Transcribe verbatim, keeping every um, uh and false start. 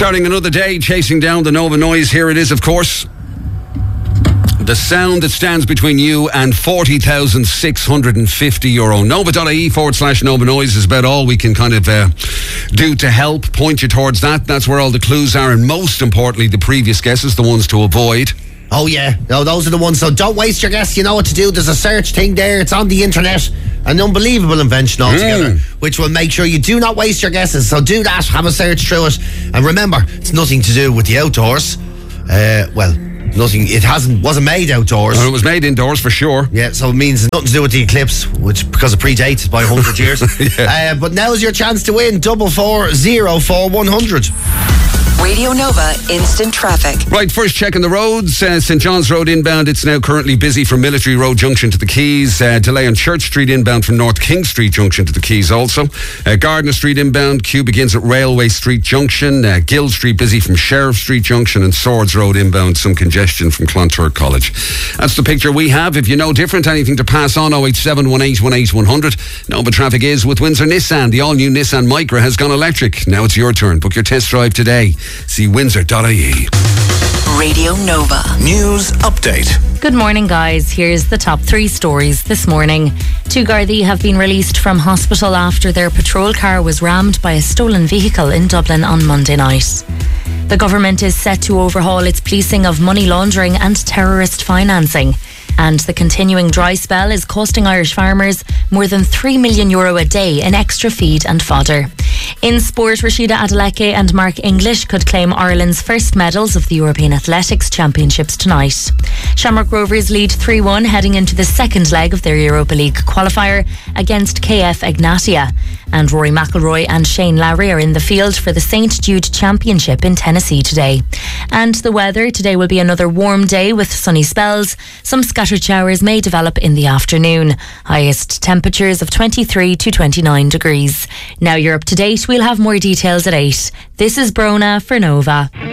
Starting another day, chasing down the Nova Noise. Here it is, of course. The sound that stands between you and forty thousand six hundred fifty euro. Nova.ie forward slash Nova Noise is about all we can kind of uh, do to help point you towards that. That's where all the clues are, and most importantly, the previous guesses, the ones to avoid. Oh yeah, no, those are the ones. So don't waste your guess. You know what to do. There's a search thing there. It's on the internet. An unbelievable invention altogether, mm. which will make sure you do not waste your guesses. So do that. Have a search through it, and remember, it's nothing to do with the outdoors. Uh, well, nothing. It hasn't wasn't made outdoors. Well, it was made indoors for sure. Yeah, so it means nothing to do with the eclipse, which because it predates by a hundred years. yeah. uh, but now's your chance to win. Double four zero four one hundred. Radio Nova Instant Traffic. Right, first checking the roads. Uh, St John's Road inbound, it's now currently busy from Military Road Junction to the Quays. Uh, delay on Church Street inbound from North King Street Junction to the Quays also. Uh, Gardner Street inbound, queue begins at Railway Street Junction. Uh, Gill Street busy from Sheriff Street Junction, and Swords Road inbound, some congestion from Clonturk College. That's the picture we have. If you know different, anything to pass on, oh eight seven one eight one eight one hundred. Nova Traffic is with Windsor Nissan. The all-new Nissan Micra has gone electric. Now it's your turn. Book your test drive today. See windsor dot I E. Radio Nova. News update. Good morning, guys. Here's the top three stories this morning. Two Gardaí have been released from hospital after their patrol car was rammed by a stolen vehicle in Dublin on Monday night. The government is set to overhaul its policing of money laundering and terrorist financing. And the continuing dry spell is costing Irish farmers more than three million euro a day in extra feed and fodder. In sport, Rashida Adeleke and Mark English could claim Ireland's first medals of the European Athletics Championships tonight. Shamrock Rovers lead three one heading into the second leg of their Europa League qualifier against K F Ignatia. And Rory McIlroy and Shane Lowry are in the field for the Saint Jude Championship in Tennessee today. And the weather, today will be another warm day with sunny spells. Some scattered showers may develop in the afternoon. Highest temperatures of twenty-three to twenty-nine degrees. Now you're up to date. We'll have more details at eight. This is Brona for Nova.